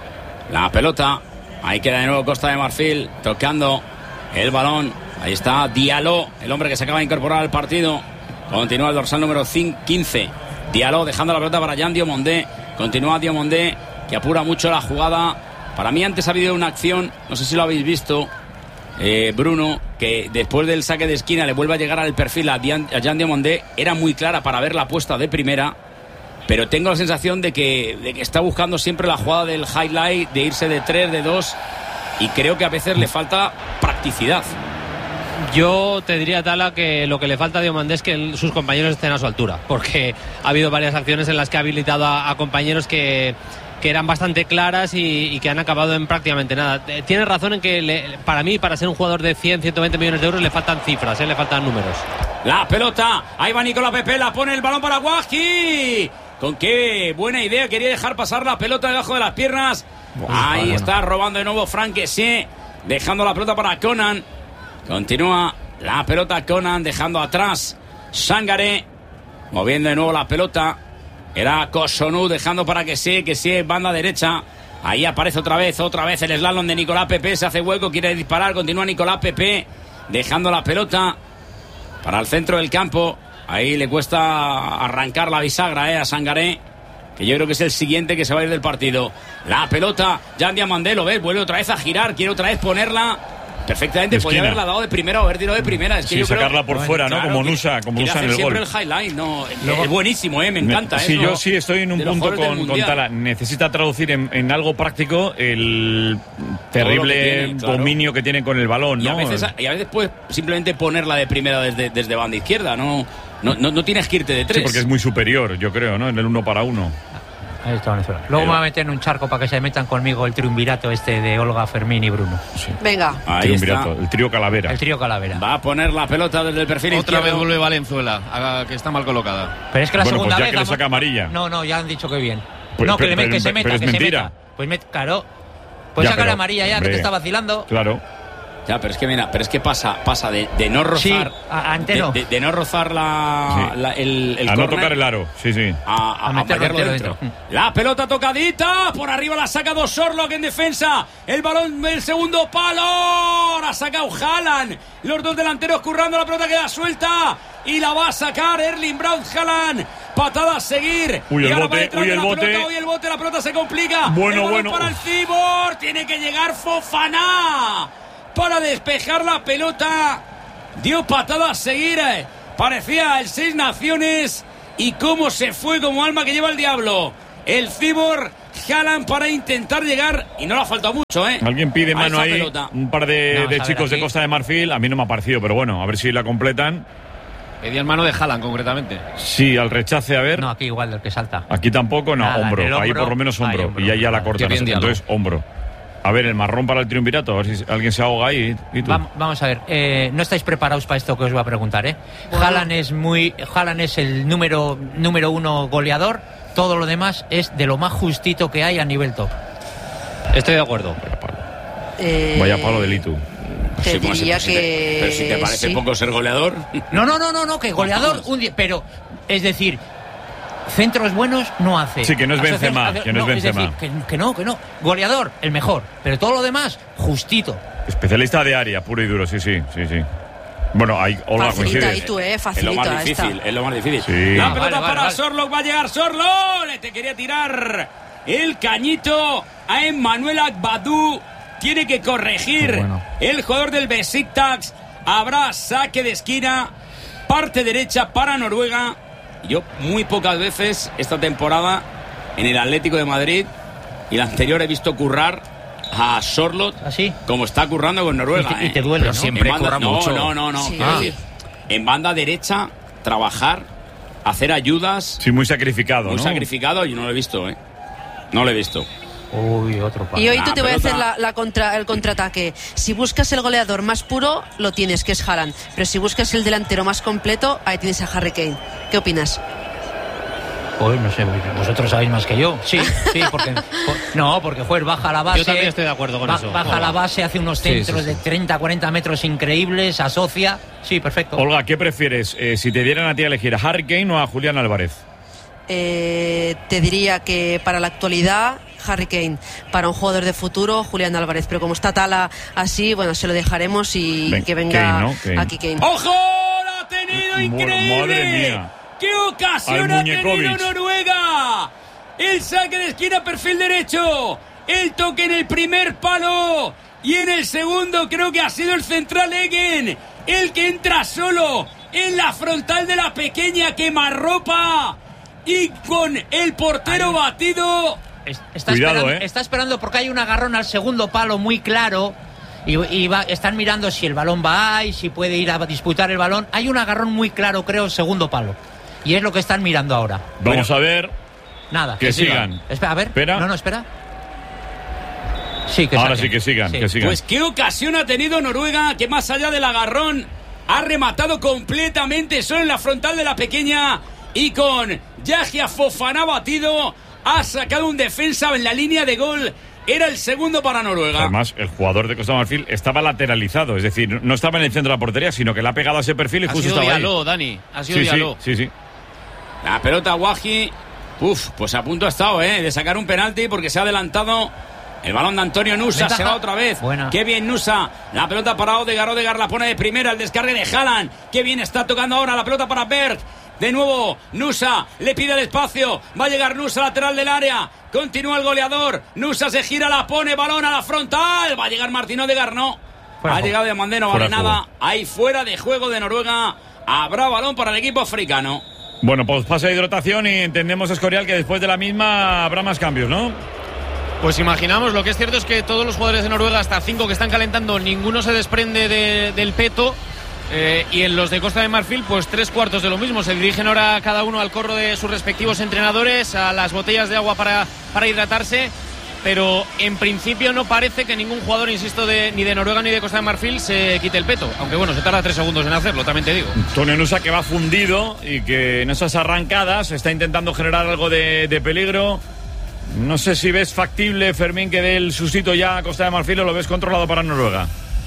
La pelota, ahí queda de nuevo Costa de Marfil, tocando el balón. Ahí está Diallo, el hombre que se acaba de incorporar al partido. Continúa el dorsal número quince. Diallo dejando la pelota para Jean Diomondé. Continúa Diomondé, que apura mucho la jugada. Para mí antes ha habido una acción, no sé si lo habéis visto, eh, Bruno, que después del saque de esquina le vuelve a llegar al perfil a, Dian, a Jean Diomondé. Era muy clara para ver la puesta de primera, pero tengo la sensación de que, de que está buscando siempre la jugada del highlight, de irse de tres, de dos, y creo que a veces le falta practicidad. Yo te diría, Tala, que lo que le falta a Diomandé es que sus compañeros estén a su altura, porque ha habido varias acciones en las que ha habilitado a, a compañeros que, que eran bastante claras y, y que han acabado en prácticamente nada. Tienes razón en que le, para mí, para ser un jugador de cien, ciento veinte millones de euros, le faltan cifras, ¿eh? Le faltan números. La pelota, ahí va Nicolás Pepe, la pone el balón para Wahi. Con qué buena idea, quería dejar pasar la pelota debajo de las piernas. Bueno, ahí bueno. Está robando de nuevo Frank Kessie, dejando la pelota para Conan. Continúa la pelota Conan, dejando atrás Sangaré, moviendo de nuevo la pelota. Era Kosonu, dejando para Kessie, Kessie banda derecha. Ahí aparece otra vez, otra vez el slalom de Nicolás Pepe, se hace hueco, quiere disparar, continúa Nicolás Pepe, dejando la pelota para el centro del campo. Ahí le cuesta arrancar la bisagra eh, a Sangaré, que yo creo que es el siguiente que se va a ir del partido. La pelota, Jean Diomandé, lo ves, vuelve otra vez a girar, quiere otra vez ponerla. Perfectamente, podría haberla dado de primera o haber tirado de primera. Es que sí, yo sacarla creo, por fuera, claro, ¿no? Como Nusa, como Nusa en el siempre gol. El highlight, no, Luego, es buenísimo, ¿eh? Me encanta. Me, sí, ¿eh? yo sí estoy en un punto con, con Tala. Necesita traducir en, en algo práctico el terrible que tiene, claro. dominio que tiene con el balón, ¿no? Y a veces, y a veces puedes simplemente ponerla de primera desde, desde banda izquierda, ¿no? No, no, no tienes que irte de tres. Sí, porque es muy superior, yo creo, ¿no? En el uno para uno. Ahí está Venezuela. Luego me voy a meter en un charco para que se metan conmigo el triunvirato este de Olga, Fermín y Bruno. Sí. Venga. Ahí triunvirato, está. El trío Calavera. El trío Calavera. Va a poner la pelota desde el perfil Otra izquierdo. vez vuelve Valenzuela, que está mal colocada. Pero es que la bueno, segunda pues ya vez... que le saca amarilla. No, no, ya han dicho que bien. Pues, no, que, pero, le, que pero, se meta, pero es que se mentira. meta. Pues met, claro. Pues ya, sacar pero, amarilla ya, hombre, que te está vacilando. Claro. Ya, pero es que mira, pero es que pasa, pasa de, de no rozar, sí, a, ante no. de, de, de no rozar la, sí. la el, el a corner, no tocar el aro, sí, sí, a, a, a meterlo, meterlo dentro. dentro. La pelota tocadita, por arriba la saca dos Sorloth en defensa, el balón del segundo palo, la saca Haaland, los dos delanteros currando, la pelota queda suelta y la va a sacar Erling Braut Haaland. patada a seguir. Uy, el y ahora bote, va detrás uy, de el la bote. pelota, uy, el bote, la pelota se complica. Bueno, el bueno. para el Cibor, tiene que llegar Fofana para despejar la pelota. Dio patada a seguir. Parecía el Seis Naciones. Y cómo se fue como alma que lleva el diablo. El Cibor, Haaland para intentar llegar. Y no le ha faltado mucho, ¿eh? Alguien pide mano esa ahí. pelota. Un par de, No, de a ver, chicos de aquí. Costa de Marfil. A mí no me ha parecido, pero bueno, a ver si la completan. Pedían mano de Haaland, concretamente. Sí, al rechace, a ver. No, aquí igual del que salta. Aquí tampoco, no, Nada, hombro. en el Ahí hombro. por lo menos hombro. Ahí, hombro. Y ahí ya la cortan. Qué bien, Diallo. Entonces, hombro. A ver, el marrón para el triunvirato. A ver si alguien se ahoga ahí. ¿Y tú? Vam- Vamos a ver, eh, no estáis preparados para esto que os voy a preguntar, ¿eh? Haaland es muy, Haaland es el número número uno goleador. Todo lo demás es de lo más justito que hay a nivel top. Estoy de acuerdo. Eh, Vaya palo del Itu. Te Sí, como si- diría si te- que pero si te parece sí. poco ser goleador. No, no, no, no, no, que goleador, un día, pero es decir, centros buenos no hace. Sí, que no es Asocia- Benzema, aso- que no es Benzema. decir, que, que no, que no. Goleador, el mejor, pero todo lo demás, justito. Especialista de área, puro y duro, sí, sí, sí, sí. Bueno, ahí Olga Facilita coincide. ahí tú, eh, Es lo facilita más difícil, esta. es lo más difícil. Sí. La Ah, pelota vale, vale, para vale. Sorloth, va a llegar Sorloth. Le te quería tirar el cañito a Emmanuel Agbadou. Tiene que corregir Bueno. el jugador del Besiktas. Habrá saque de esquina, parte derecha para Noruega. Yo muy pocas veces esta temporada en el Atlético de Madrid y la anterior he visto currar a Sorloth ¿Así? como está currando con Noruega. Y te- y ¿eh? te duele, Pero ¿no? siempre En banda- curra no, mucho. No, no, no. Sí. quiero Ah. decir, en banda derecha, trabajar, hacer ayudas. Sí, muy sacrificado, Muy ¿no? sacrificado, yo no lo he visto, ¿eh? No lo he visto. Uy, otro palo. Y hoy tú La te voy a hacer pelota- la, la contra, el contraataque. Si buscas el goleador más puro, lo tienes, que es Haaland. Pero si buscas el delantero más completo, ahí tienes a Harry Kane. ¿Qué opinas? Uy, no sé, vosotros sabéis más que yo. Sí, sí, porque por- no, porque Juez baja la base. Yo también estoy de acuerdo con ba- eso. Baja Olga. la base, hace unos Sí, centros sí, sí. de treinta a cuarenta metros increíbles, asocia. Sí, perfecto. Olga, ¿qué prefieres? Eh, si te dieran a ti a elegir, ¿a Harry Kane o a Julián Álvarez? Eh, te diría que para la actualidad, Harry Kane. Para un jugador de futuro, Julián Álvarez. Pero como está Tala así, bueno, se lo dejaremos y Ven, que venga Kane, ¿no? Kane. aquí Kane. ¡Ojo! ¡La ha tenido Bueno, increíble! madre mía. ¡Qué ocasión Al ha tenido Muñekovic. Noruega! El saque de esquina, perfil derecho. El toque en el primer palo. Y en el segundo creo que ha sido el central Egen. El que entra solo en la frontal de la pequeña quemarropa. Y con el portero batido. Es- Está, Cuidado, esperando, eh. está esperando porque hay un agarrón al segundo palo muy claro. Y, y va- están mirando si el balón va ahí, si puede ir a disputar el balón. Hay un agarrón muy claro, creo, el segundo palo. Y es lo que están mirando ahora. Vamos a ver. Nada. Que sigan. Espera, a ver. Espera. No, no, espera. Sí, que Ahora saquen. sí que sigan, Sí. que sigan. Pues qué ocasión ha tenido Noruega, que más allá del agarrón ha rematado completamente solo en la frontal de la pequeña y con Yahya Fofana batido ha sacado un defensa en la línea de gol. Era el segundo para Noruega. Además, el jugador de Costa de Marfil estaba lateralizado, es decir, no estaba en el centro de la portería, sino que le ha pegado a ese perfil y Ha justo sido estaba Diallo, ahí. Dani. Ha sido Sí, sí, Diallo. sí, sí. La pelota Guaji, uf, pues a punto ha estado, ¿eh? De sacar un penalti porque se ha adelantado. El balón de Antonio Nusa. Ventaja. Se va otra vez. Buena. Qué bien Nusa. La pelota para Odegaard. Odegaard la pone de primera. El descargue de Haaland. Qué bien está tocando ahora la pelota para Berg. De nuevo Nusa le pide el espacio. Va a llegar Nusa lateral del área. Continúa el goleador. Nusa se gira, la pone, balón a la frontal. Va a llegar Martín Odegaard, no. Fuera ha de llegado Diamandé, no Fuera vale de nada. Ahí fuera de juego de Noruega. Habrá balón para el equipo africano. Bueno, pues pasa de hidratación y entendemos, Escorial, que después de la misma habrá más cambios, ¿no? Pues imaginamos, lo que es cierto es que todos los jugadores de Noruega, hasta cinco que están calentando, ninguno se desprende de- del peto. Eh, y en los de Costa de Marfil, pues tres cuartos de lo mismo. Se dirigen ahora cada uno al corro de sus respectivos entrenadores, a las botellas de agua para, para hidratarse. Pero en principio no parece que ningún jugador, insisto, de, ni de Noruega ni de Costa de Marfil se quite el peto. Aunque bueno, se tarda tres segundos en hacerlo, también te digo. Antonio Nusa, que va fundido y que en esas arrancadas está intentando generar algo de, de peligro. No sé si ves factible, Fermín, que dé el sustito ya a Costa de Marfil o lo ves controlado para Noruega.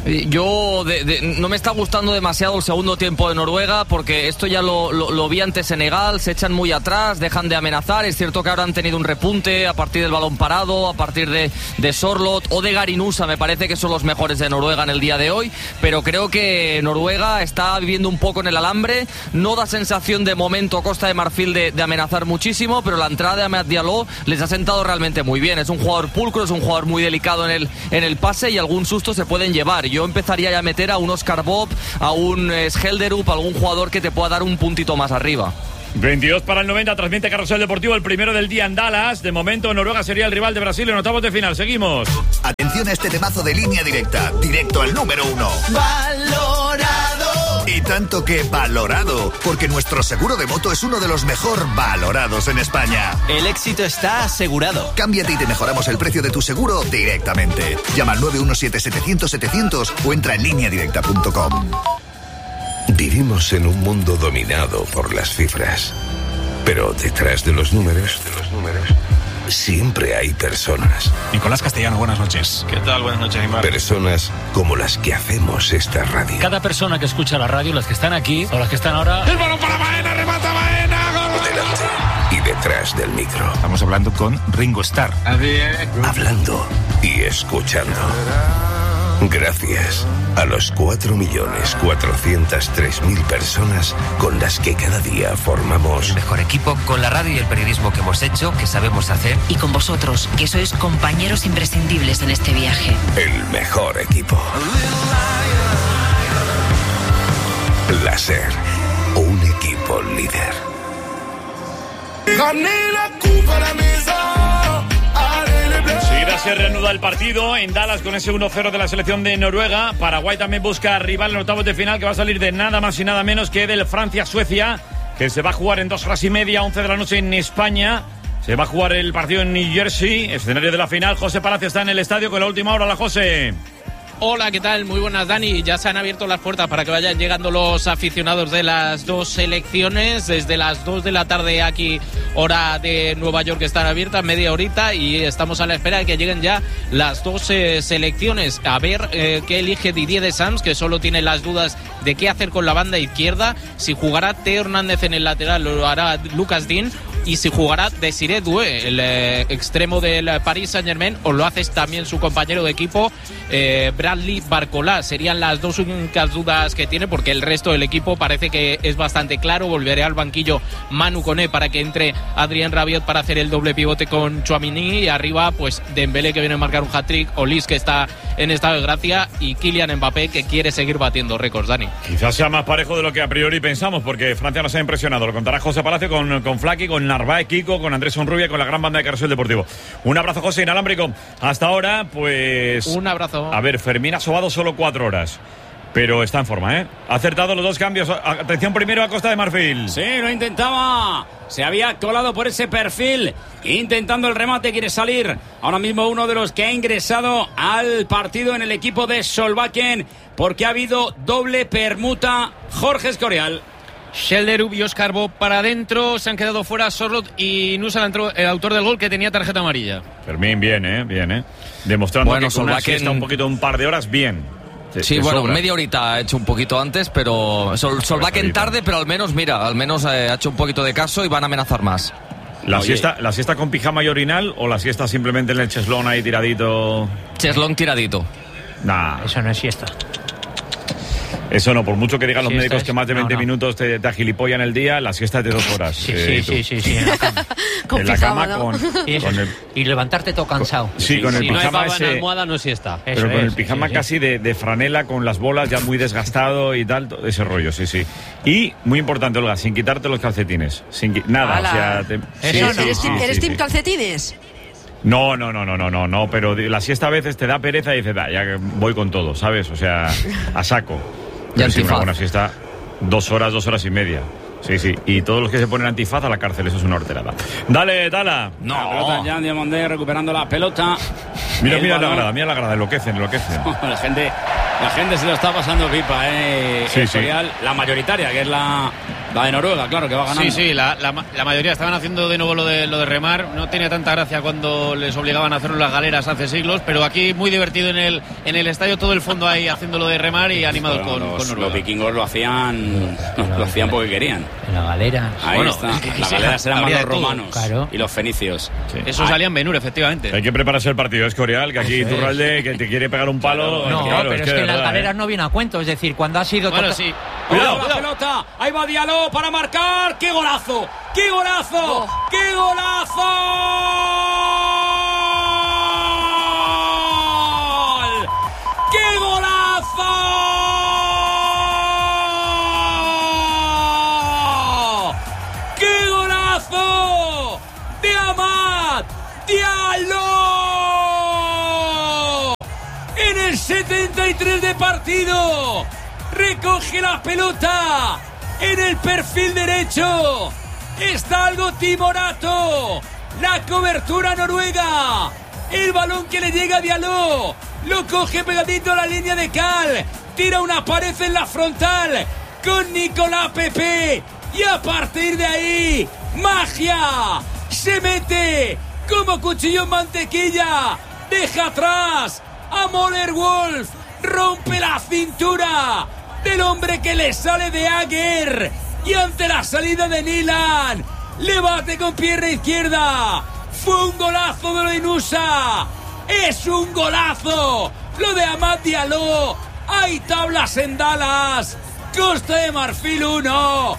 Yo de, de, no me está gustando demasiado el segundo tiempo de Noruega, porque esto ya lo, lo, lo vi ante Senegal, se echan muy atrás, dejan de amenazar. Es cierto que ahora han tenido un repunte a partir del balón parado, a partir de, de Sorloth o de Garinusa, me parece que son los mejores de Noruega en el día de hoy, pero creo que Noruega está viviendo un poco en el alambre, no da sensación de momento Costa de Marfil de, de amenazar muchísimo, pero la entrada de Amad Diallo les ha sentado realmente muy bien. Es un jugador pulcro, es un jugador muy delicado en el, en el pase y algún susto se pueden llevar. Yo empezaría ya a meter a un Oscar Bob, a un Schelderup, a algún jugador que te pueda dar un puntito más arriba. veintidós para el noventa, transmite Carrusel Deportivo, el primero del día en Dallas. De momento Noruega sería el rival de Brasil en octavos de final. Seguimos. Atención a este temazo de Línea Directa, directo al número uno. ¡Valorado! Y tanto que valorado, porque nuestro seguro de moto es uno de los mejor valorados en España. El éxito está asegurado. Cámbiate y te mejoramos el precio de tu seguro directamente. Llama al nueve uno siete, setecientos, setecientos o entra en línea directa punto com. Vivimos en un mundo dominado por las cifras, pero detrás de los números, de los números, siempre hay personas. Nicolás Castellano, buenas noches. ¿Qué tal? Buenas noches, Imar. Personas como las que hacemos esta radio. Cada persona que escucha la radio, las que están aquí o las que están ahora... ¡El balón para Baena! ¡Remata Baena! ¡Gol! Delante y detrás del micro. Estamos hablando con Ringo Starr. Hablando y escuchando. Gracias a los cuatro millones cuatrocientos tres mil personas con las que cada día formamos el mejor equipo, con la radio y el periodismo que hemos hecho, que sabemos hacer, y con vosotros, que sois compañeros imprescindibles en este viaje. El mejor equipo. La SER, un equipo líder. Enseguida se reanuda el partido en Dallas con ese uno cero de la selección de Noruega. Paraguay también busca rival en octavos de final, que va a salir de nada más y nada menos que del Francia-Suecia, que se va a jugar en dos horas y media, once de la noche en España. Se va a jugar el partido en New Jersey, escenario de la final. José Palacio está en el estadio con la última hora. Hola, José. Hola, ¿qué tal? Muy buenas, Dani. Ya se han abierto las puertas para que vayan llegando los aficionados de las dos selecciones. Desde las dos de la tarde aquí, hora de Nueva York, están abiertas, media horita, y estamos a la espera de que lleguen ya las dos eh, selecciones. A ver eh, qué elige Didier Deschamps, que solo tiene las dudas de qué hacer con la banda izquierda. Si jugará Teo Hernández en el lateral, lo hará Lucas Digne. Y si jugará Desiré Doué, el eh, extremo del Paris Saint-Germain, o lo hace también su compañero de equipo, eh, Bradley Barcola. Serían las dos únicas dudas que tiene, porque el resto del equipo parece que es bastante claro. Volverá al banquillo Manu Koné para que entre Adrien Rabiot para hacer el doble pivote con Tchouaméni, y arriba pues Dembélé, que viene a marcar un hat-trick, Olise, que está en estado de gracia, y Kylian Mbappé, que quiere seguir batiendo récords, Dani. Quizás sea más parejo de lo que a priori pensamos, porque Francia nos ha impresionado. Lo contará José Palacio con, con Flaky, con Narváez, Kiko, con Andrés Sonrubia y con la gran banda de Carrusel Deportivo. Un abrazo, José, inalámbrico. Hasta ahora, pues... Un abrazo. A ver, Fermín ha sobado solo cuatro horas, pero está en forma, ¿eh? Ha acertado los dos cambios. Atención primero a Costa de Marfil. Sí, lo intentaba. Se había colado por ese perfil, intentando el remate, quiere salir. Ahora mismo uno de los que ha ingresado al partido en el equipo de Solbakken, porque ha habido doble permuta. Jorge Escorial. Schelderup y Oscar Bob para adentro, se han quedado fuera Sorloth y Nusa, el autor del gol, que tenía tarjeta amarilla. Fermín, bien, ¿eh? Bien, ¿eh? Demostrando bueno, que con una siesta un poquito, un par de horas, bien. Sí, sí bueno, sobra. Media horita ha hecho un poquito antes, pero Sol, Solbakken tarde, pero al menos, mira, al menos eh, ha hecho un poquito de caso y van a amenazar más. ¿La siesta, ¿La siesta con pijama y orinal o la siesta simplemente en el cheslón ahí tiradito? Cheslón tiradito. Nah. Eso no es siesta. Eso no, por mucho que digan los sí, médicos es, que más de veinte no, no. minutos te, te agilipollan el día, la siesta es de dos horas. Sí, eh, sí, sí, sí, sí, en la cama. en la cama ¿no? con, y, con el, y levantarte todo cansado. Con, sí, con el si pijama no hay baba ese, en almohada, no siesta. Pero Eso con es, el pijama sí, casi sí. De, de franela, con las bolas ya muy desgastado y tal, ese rollo, sí, sí. Y, muy importante, Olga, sin quitarte los calcetines. Sin, nada, ¡Hala! o sea... Te, sí, sí, ¿Eres, sí, ¿eres, sí, ¿eres sí, team sí. calcetines? No, no, no, no, no, no, no, pero la siesta a veces te da pereza y dices, da, ya voy con todo, ¿sabes? O sea, a saco. Pero sí, una buena siesta... Dos horas, dos horas y media. Sí, sí. Y todos los que se ponen antifaz a la cárcel, eso es una horterada. Dale, Tala. No. La pelota ya, Diamandé recuperando la pelota. Mira, el mira balón. la grada, mira la grada, enloquecen, enloquecen. La gente La gente se lo está pasando pipa, ¿eh? Sí, Escorial, sí. la mayoritaria, que es la, la de Noruega, claro, que va ganando. Sí, sí, la, la, la mayoría estaban haciendo de nuevo lo de, lo de remar. No tenía tanta gracia cuando les obligaban a hacerlo en las galeras hace siglos, pero aquí muy divertido en el, en el estadio, todo el fondo ahí haciendo lo de remar y animados Bueno, con, los, con Noruega. los vikingos lo hacían, lo hacían porque querían. En la galera. Ahí Bueno, está. es que- Las sí, galeras eran más habría los de todo. romanos Claro. y los fenicios. Eso Ah, salía en Benur, efectivamente. Hay que prepararse el partido, Escorial, que aquí Eso es. Iturralde, que te quiere pegar un palo. No, claro, pero es que, de en las verdad, galeras ¿eh? no viene a cuento. Es decir, cuando ha sido. Bueno, toca- sí. Cuidado, la cuidado. pelota, ahí va Diallo para marcar. ¡Qué golazo! ¡Qué golazo! ¡Qué golazo! ¡Qué golazo! ¡Qué golazo! ¡De Amad Diallo! En el setenta y tres de partido recoge la pelota en el perfil derecho. Está algo timorato. La cobertura noruega. El balón que le llega a Diallo. Lo coge pegadito a la línea de cal. Tira una pared en la frontal con Nicolás Pepe. Y a partir de ahí, magia. Se mete como cuchillo en mantequilla. Deja atrás a Moller Wolf. Rompe la cintura del hombre que le sale de Ager. Y ante la salida de Nilan, le bate con pierna izquierda. Fue un golazo de Loinusa. Es un golazo lo de Amad Diallo. Hay tablas en Dallas. Costa de Marfil uno,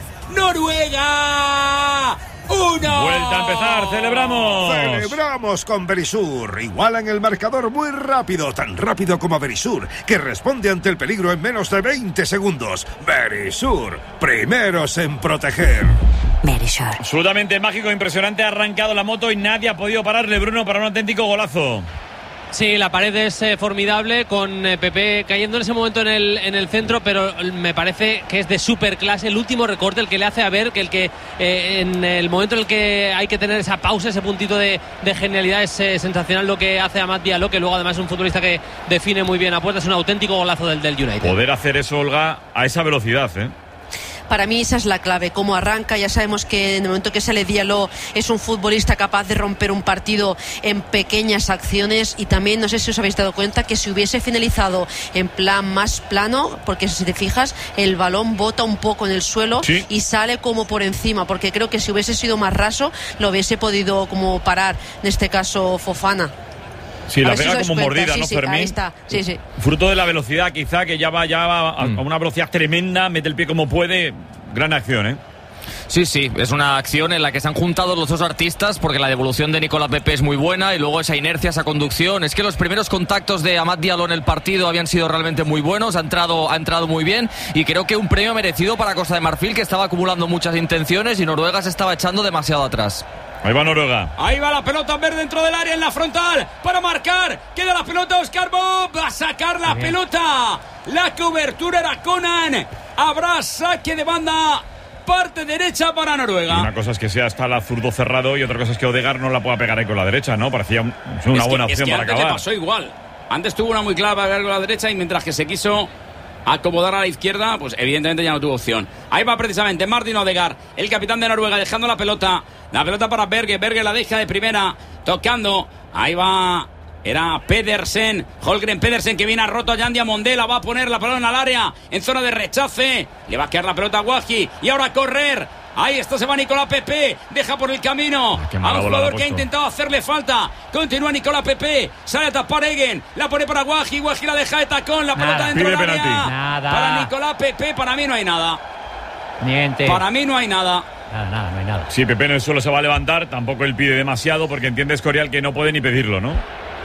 Noruega uno. Vuelta a empezar, celebramos. Celebramos con Verisur. Igualan el marcador muy rápido, tan rápido como Verisur, que responde ante el peligro en menos de veinte segundos. Verisur, primeros en proteger. Verisur. Absolutamente mágico, impresionante. Ha arrancado la moto y nadie ha podido pararle, Bruno, para un auténtico golazo. Sí, la pared es eh, formidable, con eh, Pepe cayendo en ese momento en el, en el centro, pero me parece que es de super clase el último recorte, el que le hace a ver que el que eh, en el momento en el que hay que tener esa pausa, ese puntito de, de genialidad, es eh, sensacional lo que hace Amad Diallo, que luego además es un futbolista que define muy bien a puerta. Es un auténtico golazo del, del United. Poder hacer eso, Olga, a esa velocidad, ¿eh? Para mí esa es la clave, cómo arranca. Ya sabemos que en el momento que sale Diallo es un futbolista capaz de romper un partido en pequeñas acciones. Y también, no sé si os habéis dado cuenta, que si hubiese finalizado en plan más plano, porque si te fijas, el balón bota un poco en el suelo, sí, y sale como por encima, porque creo que si hubiese sido más raso lo hubiese podido como parar, en este caso Fofana. Sí, la pega como mordida, sí, ¿no, sí, Fermín? Ahí está, sí, sí. Fruto de la velocidad, quizá, que ya va, ya va a, Mm. a una velocidad tremenda, mete el pie como puede. Gran acción, ¿eh? Sí, sí, es una acción en la que se han juntado los dos artistas, porque la devolución de Nicolás Pepe es muy buena y luego esa inercia, esa conducción. Es que los primeros contactos de Amad Diallo en el partido habían sido realmente muy buenos, ha entrado, ha entrado muy bien y creo que un premio merecido para Costa de Marfil, que estaba acumulando muchas intenciones y Noruega se estaba echando demasiado atrás. Ahí va Noruega. Ahí va la pelota verde dentro del área en la frontal para marcar. Queda la pelota Oscar Bob. Va a sacar la pelota. La cobertura era Conan. Habrá saque de banda. Parte derecha para Noruega. Y una cosa es que sea hasta el zurdo cerrado y otra cosa es que Odegaard no la pueda pegar ahí con la derecha, ¿no? Parecía un- una es que, buena es opción que para antes acabar. le pasó igual. Antes tuvo una muy clara para pegar con la derecha y mientras que se quiso acomodar a la izquierda, pues evidentemente ya no tuvo opción. Ahí va precisamente Martin Odegaard, el capitán de Noruega, dejando la pelota. La pelota para Berge. Berge la deja de primera, tocando. Ahí va. Era Pedersen, Holgren Pedersen, que viene a roto a Jan Diamondé. La va a poner la pelota al área, en zona de rechace. Le va a quedar la pelota a Guaji. Y ahora a correr. Ahí está, se va Nicolás Pepe. Deja por el camino qué a mala un bola jugador le ha que ha puesto. intentado hacerle falta. Continúa Nicolás Pepe. Sale a tapar Egen. La pone para Guaji. Guaji la deja de tacón. La pelota Nada. dentro del Pide área. penalti. Nada. Para Nicolás Pepe, para mí no hay nada. Niente. Para mí no hay nada. Nada, nada, no hay nada. Sí, Pepe en el suelo se va a levantar, tampoco él pide demasiado porque entiende Escorial que no puede ni pedirlo, ¿no?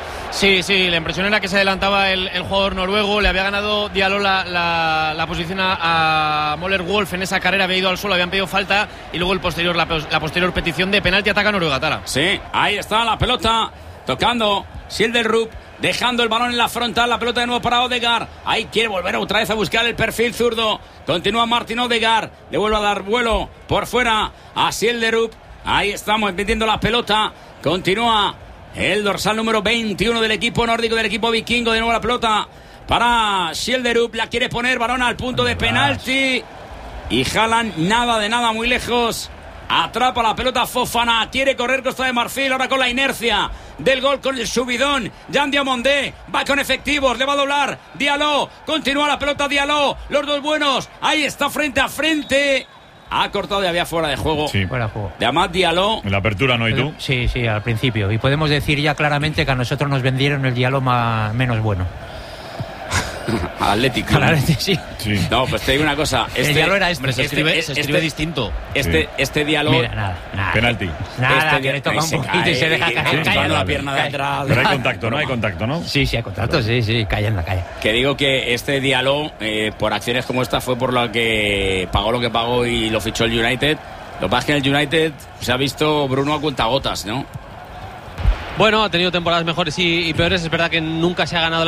Sí, sí, la impresión era que se adelantaba el, el jugador noruego. Le había ganado Diallo la, la, la posición a, a Moller Wolf en esa carrera. Había ido al suelo, habían pedido falta. Y luego el posterior, la, la posterior petición de penalti, ataca Noruega, Tara. Sí, ahí está la pelota. Tocando Silderrup. Dejando el balón en la frontal. La pelota de nuevo para Odegaard. Ahí quiere volver otra vez a buscar el perfil zurdo. Continúa Martin Odegaard. Le vuelve a dar vuelo por fuera a Silderrup. Ahí estamos metiendo la pelota. Continúa el dorsal número veintiuno del equipo nórdico, del equipo vikingo. De nuevo la pelota para Schilderup, la quiere poner, balón al punto de penalti. Y Haaland, nada de nada, muy lejos. Atrapa la pelota Fofana, quiere correr Costa de Marfil, ahora con la inercia del gol, con el subidón. Jan Diomondé va con efectivos, le va a doblar Diallo, continúa la pelota Diallo, los dos buenos, ahí está frente a frente. Ha cortado y había fuera de juego. Sí. Fuera de juego. De Amad Diallo. En la apertura, ¿no? ¿Y tú? Sí, sí, al principio. Y podemos decir ya claramente que a nosotros nos vendieron el Diallo más, menos bueno. Atlético. Al Atlético, sí. sí. No, pues te digo una cosa. Este, el Diallo era este. Hombre, se escribe, este, se escribe este, distinto. Este, sí. este Diallo. Mira, nada, nada. Penalti. Nada, este que le toca un poquito cae, y se deja caer. Cae en la pierna de atrás. Pero hay contacto, ¿no? Hay contacto, ¿no? Sí, sí, hay contacto, sí, sí. Cae en la calle. Que digo que este Diallo, eh, por acciones como esta, fue por lo que pagó lo que pagó y lo fichó el United. Lo que pasa es que en el United se ha visto Bruno a cuentagotas, ¿no? Bueno, ha tenido temporadas mejores y, y peores. Es verdad que nunca se ha ganado la